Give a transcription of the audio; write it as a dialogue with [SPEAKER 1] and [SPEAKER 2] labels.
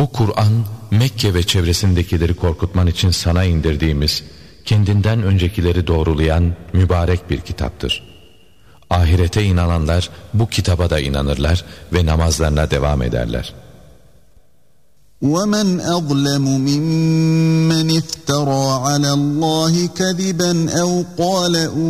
[SPEAKER 1] Bu Kur'an, Mekke ve çevresindekileri korkutman için sana indirdiğimiz, kendinden öncekileri doğrulayan mübarek bir kitaptır. Ahirete inananlar bu kitaba da inanırlar ve namazlarına devam ederler.
[SPEAKER 2] وَمَنْ أَظْلَمُ مِمَّنِ افْتَرَى عَلَى اللّٰهِ كَذِبًا اَوْ قَالَ